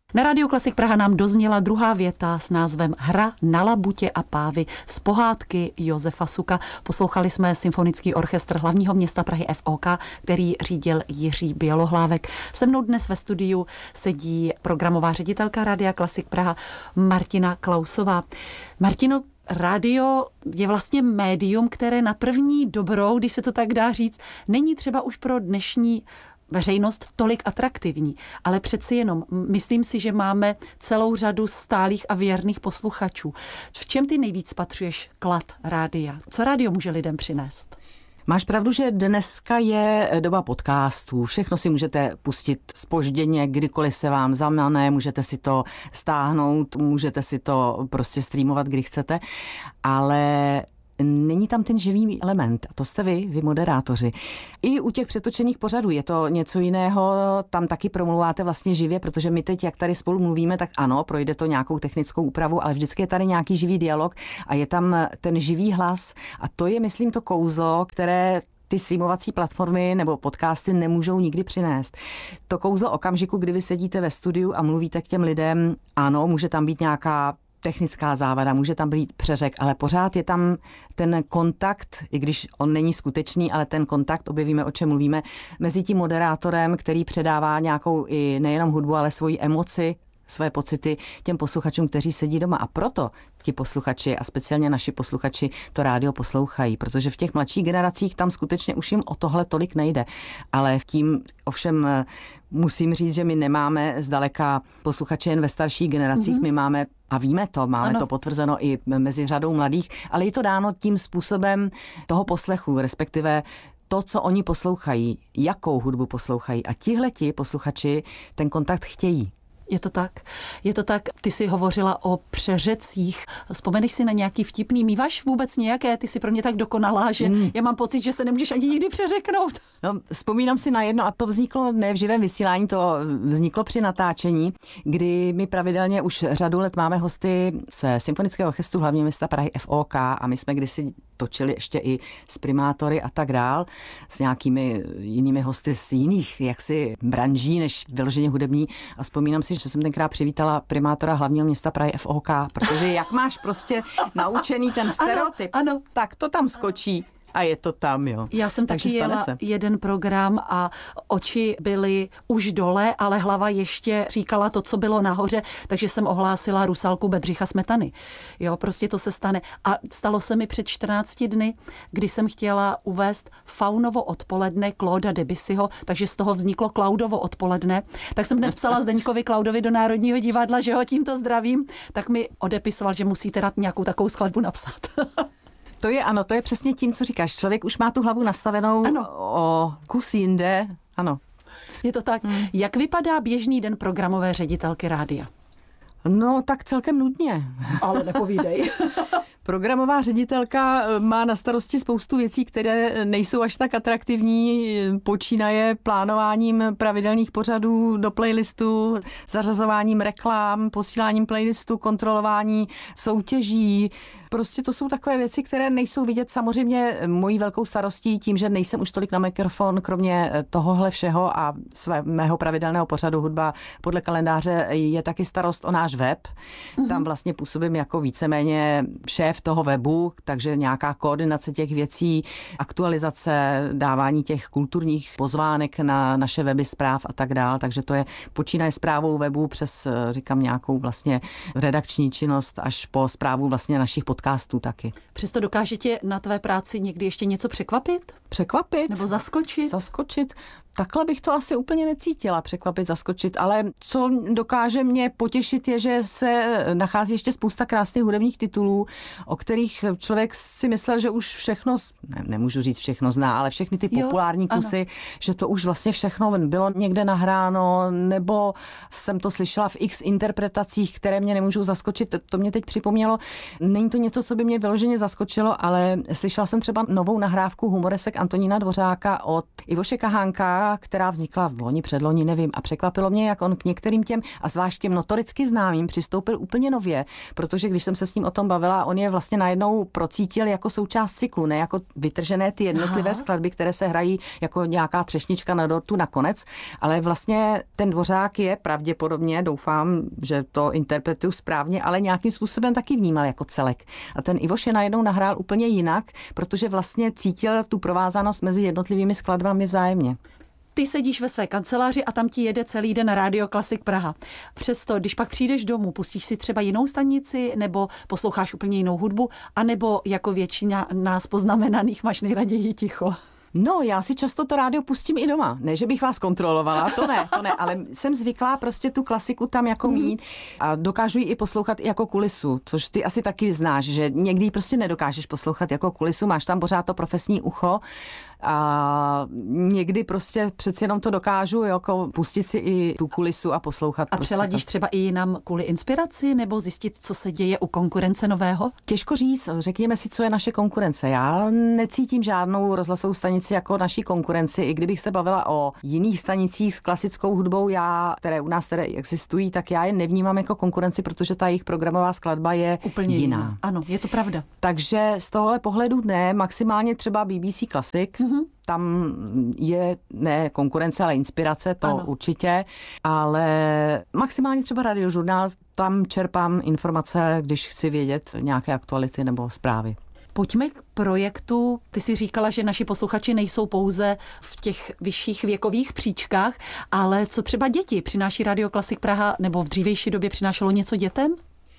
Na Rádiu Klasik Praha nám dozněla druhá věta s názvem Hra na labutě a pávy z pohádky Josefa Suka. Poslouchali jsme symfonický orchestr hlavního města Prahy FOK, který řídil Jiří Bělohlávek. Se mnou dnes ve studiu sedí programová ředitelka Rádia Klasik Praha Martina Klausová. Martino, rádio je vlastně médium, které na první dobrou, když se to tak dá říct, není třeba už pro dnešní veřejnost tolik atraktivní, ale přeci jenom myslím si, že máme celou řadu stálých a věrných posluchačů. V čem ty nejvíc spatřuješ klad rádia? Co rádio může lidem přinést? Máš pravdu, že dneska je doba podcastů. Všechno si můžete pustit zpožděně, kdykoliv se vám zamane, můžete si to stáhnout, můžete si to prostě streamovat, kdy chcete, ale není tam ten živý element. A to jste vy moderátoři. I u těch přetočených pořadů je to něco jiného, tam taky promluváte vlastně živě, protože my teď, jak tady spolu mluvíme, tak ano, projde to nějakou technickou úpravu, ale vždycky je tady nějaký živý dialog a je tam ten živý hlas a to je, myslím, to kouzlo, které ty streamovací platformy nebo podcasty nemůžou nikdy přinést. To kouzlo okamžiku, kdy vy sedíte ve studiu a mluvíte k těm lidem, ano, může tam být nějaká technická závada, může tam být přeřek, ale pořád je tam ten kontakt, i když on není skutečný, ale ten kontakt, objevíme, o čem mluvíme, mezi tím moderátorem, který předává nějakou i nejenom hudbu, ale svoji emoci, své pocity těm posluchačům, kteří sedí doma. A proto ti posluchači a speciálně naši posluchači to rádio poslouchají, protože v těch mladších generacích tam skutečně už jim o tohle tolik nejde. Ale v tím ovšem musím říct, že my nemáme zdaleka posluchače jen ve starších generacích, my máme, a víme to, máme to potvrzeno i mezi řadou mladých, ale je to dáno tím způsobem toho poslechu, respektive to, co oni poslouchají, jakou hudbu poslouchají. A tihleti posluchači ten kontakt chtějí. Je to tak. Je to tak. Ty jsi hovořila o přeřecích. Vzpomeneš si na nějaký vtipný? Míváš vůbec nějaké? Ty jsi pro mě tak dokonalá, že já mám pocit, že se nemůžeš ani nikdy přeřeknout. No, vzpomínám si na jedno a to vzniklo ne v živém vysílání, to vzniklo při natáčení, kdy my pravidelně už řadu let máme hosty ze symfonického orchestru hlavního města Prahy FOK a my jsme kdysi točili ještě i s primátory a tak dál, s nějakými jinými hosty z jiných jaksi branží než vyloženě hudební a vzpomínám si, že jsem tenkrát přivítala primátora hlavního města Prahy FOK, protože jak máš prostě naučený ten stereotyp, ano. tak to tam skočí. A je to tam, jo. Já jsem taky jela jeden program a oči byly už dole, ale hlava ještě říkala to, co bylo nahoře, takže jsem ohlásila Rusalku Bedřicha Smetany. Jo, prostě to se stane. A stalo se mi před 14 dny, kdy jsem chtěla uvést Faunovo odpoledne Clauda Debussyho, takže z toho vzniklo Claudovo odpoledne. Tak jsem hned psala Zdeňkovi Klaudovi do Národního divadla, že ho tímto zdravím, tak mi odepisoval, že musíte dát nějakou takovou skladbu napsat. To je ano, to je přesně tím, co říkáš. Člověk už má tu hlavu nastavenou o kus jinde. Ano. Je to tak. Jak vypadá běžný den programové ředitelky rádia? No, tak celkem nudně. Ale nepovídej. Programová ředitelka má na starosti spoustu věcí, které nejsou až tak atraktivní. Počínaje plánováním pravidelných pořadů do playlistu, zařazováním reklám, posíláním playlistu, kontrolování soutěží. Prostě to jsou takové věci, které nejsou vidět. Samozřejmě mojí velkou starostí tím, že nejsem už tolik na mikrofon, kromě tohohle všeho a mého pravidelného pořadu Hudba podle kalendáře je taky starost o náš web. Tam vlastně působím jako víceméně šéf toho webu, takže nějaká koordinace těch věcí, aktualizace, dávání těch kulturních pozvánek na naše weby zpráv a tak dál. Takže to je počínaje správou webu přes, říkám, nějakou vlastně redakční činnost až po správu vlastně našich podcastů taky. Přesto dokáže tě na tvé práci někdy ještě něco překvapit? Překvapit? Nebo zaskočit? Zaskočit. Takhle bych to asi úplně necítila, překvapit, zaskočit, ale co dokáže mě potěšit je, že se nachází ještě spousta krásných hudebních titulů, o kterých člověk si myslel, že už všechno, nemůžu říct všechno zná, ale všechny ty populární kusy, že to už vlastně všechno bylo někde nahráno, nebo jsem to slyšela v x interpretacích, které mě nemůžou zaskočit. To mě teď připomnělo. Není to něco, co by mě vyloženě zaskočilo, ale slyšela jsem třeba novou nahrávku humoresek Antonína Dvořáka od Ivoše Kahánka, která vznikla v loni, předloni, nevím. A překvapilo mě, jak on k některým těm, a zvlášť těm notoricky známým, přistoupil úplně nově, protože když jsem se s ním o tom bavila, on je vlastně najednou procítil jako součást cyklu, ne jako vytržené ty jednotlivé skladby, které se hrají jako nějaká třešnička na dortu nakonec, ale vlastně ten Dvořák je pravděpodobně, doufám, že to interpretuju správně, ale nějakým způsobem taky vnímal jako celek. A ten Ivoš je najednou nahrál úplně jinak, protože vlastně cítil tu provázanost mezi jednotlivými skladbami vzájemně. Ty sedíš ve své kanceláři a tam ti jede celý den Radio Klasik Praha. Přesto, když pak přijdeš domů, pustíš si třeba jinou stanici, nebo posloucháš úplně jinou hudbu, anebo jako většina nás poznamenaných máš nejraději ticho? No, já si často to rádio pustím i doma. Ne, že bych vás kontrolovala, to ne, ale jsem zvyklá prostě tu klasiku tam jako mít a dokážu ji i poslouchat i jako kulisu, což ty asi taky znáš, že někdy prostě nedokážeš poslouchat jako kulisu, máš tam pořád to profesní ucho a někdy prostě přeci jenom to dokážu jako pustit si i tu kulisu a poslouchat. A přeladíš třeba i jinam kvůli inspiraci nebo zjistit, co se děje u konkurence nového? Těžko říct, řekněme si, co je naše konkurence. Já necítím žádnou rozhlasovou stanici jako naší konkurenci, i kdybych se bavila o jiných stanicích s klasickou hudbou, které u nás tedy existují, tak já je nevnímám jako konkurenci, protože ta jejich programová skladba je úplně jiná. Ano, je to pravda. Takže z tohohle pohledu ne, maximálně třeba BBC Classic, tam je ne konkurence, ale inspirace, to ano. Určitě, ale maximálně třeba Radiožurnál, tam čerpám informace, když chci vědět nějaké aktuality nebo zprávy. Pojďme k projektu. Ty jsi říkala, že naši posluchači nejsou pouze v těch vyšších věkových příčkách, ale co třeba děti? Přináší Radio Klasik Praha nebo v dřívější době přinášelo něco dětem?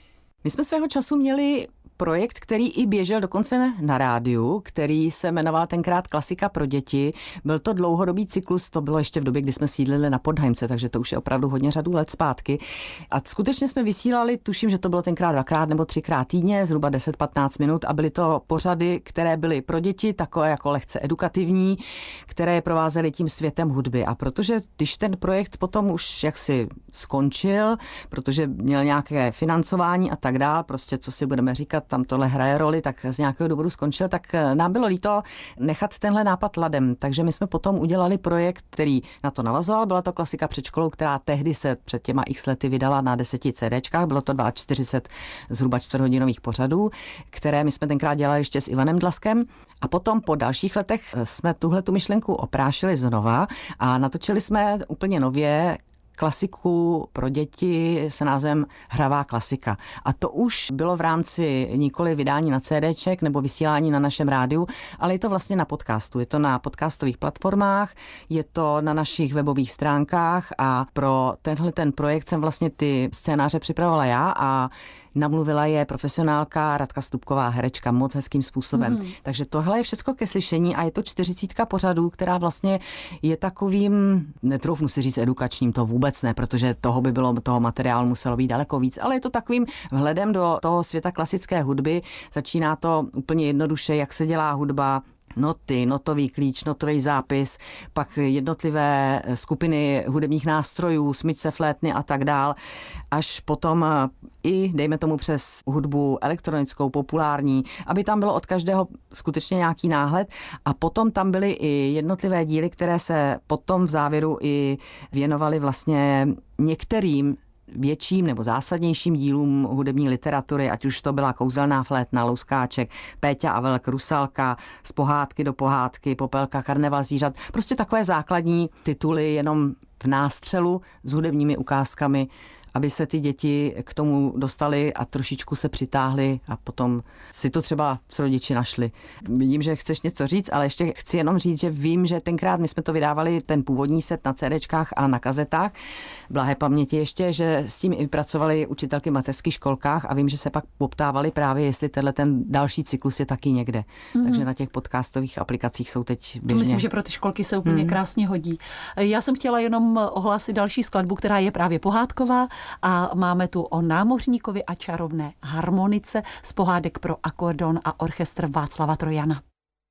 My jsme svého času měli projekt, který i běžel dokonce na rádiu, který se jmenoval tenkrát Klasika pro děti. Byl to dlouhodobý cyklus, to bylo ještě v době, kdy jsme sídlili na Podhajmce, takže to už je opravdu hodně řadu let zpátky. A skutečně jsme vysílali, tuším, že to bylo tenkrát 2x nebo 3x týdně, zhruba 10-15 minut a byly to pořady, které byly pro děti, takové jako lehce edukativní, které je provázely tím světem hudby. A protože když ten projekt potom už jaksi skončil, protože měl nějaké financování a tak dál, prostě co si budeme říkat, tam tohle hraje roli, tak z nějakého důvodu skončil, tak nám bylo líto nechat tenhle nápad ladem. Takže my jsme potom udělali projekt, který na to navazoval. Byla to Klasika před školou, která tehdy se před těma x lety vydala na 10 CDčkách. Bylo to 42 zhruba 4hodinových pořadů, které my jsme tenkrát dělali ještě s Ivanem Dlaskem. A potom po dalších letech jsme tuhletu myšlenku oprášili znova a natočili jsme úplně nově klasiku pro děti se názvem Hravá klasika. A to už bylo v rámci nikoli vydání na CDček nebo vysílání na našem rádiu, ale je to vlastně na podcastu. Je to na podcastových platformách, je to na našich webových stránkách a pro ten projekt jsem vlastně ty scénáře připravovala já a namluvila je profesionálka Radka Stupková, herečka, moc hezkým způsobem. Takže tohle je všecko ke slyšení a je to 40 pořadů, která vlastně je takovým, netroufnu si říct edukačním, to vůbec ne, protože toho materiálu muselo být daleko víc, ale je to takovým vhledem do toho světa klasické hudby. Začíná to úplně jednoduše, jak se dělá hudba, noty, notový klíč, notový zápis, pak jednotlivé skupiny hudebních nástrojů, smyčce, flétny a tak dál, až potom i, dejme tomu, přes hudbu elektronickou, populární, aby tam bylo od každého skutečně nějaký náhled a potom tam byly i jednotlivé díly, které se potom v závěru i věnovaly vlastně některým větším nebo zásadnějším dílům hudební literatury, ať už to byla Kouzelná flétna, Louskáček, Péťa a Velk, Rusalka, Z pohádky do pohádky, Popelka, Karneval zvířat, prostě takové základní tituly jenom v nástřelu s hudebními ukázkami, aby se ty děti k tomu dostali a trošičku se přitáhli a potom si to třeba s rodiči našli. Vidím, že chceš něco říct, ale ještě chci jenom říct, že vím, že tenkrát my jsme to vydávali ten původní set na CDčkách a na kazetách. Blahé paměti ještě, že s tím i pracovali učitelky v mateřských školkách a vím, že se pak poptávali právě, jestli ten další cyklus je taky někde. Takže na těch podcastových aplikacích jsou teď běžně. To myslím, že pro ty školky se úplně krásně hodí. Já jsem chtěla jenom ohlásit další skladbu, která je právě pohádková. A máme tu o námořníkovi a čarovné harmonice z pohádek pro akordeon a orchestr Václava Trojana.